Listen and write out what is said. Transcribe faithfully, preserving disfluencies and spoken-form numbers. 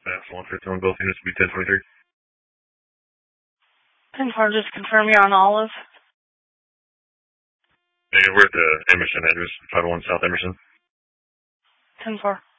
That's one fifty on both units will be ten twenty-three. ten four, just confirm you're on Olive. Hey, we're at the Emerson address, five oh one South Emerson. ten four.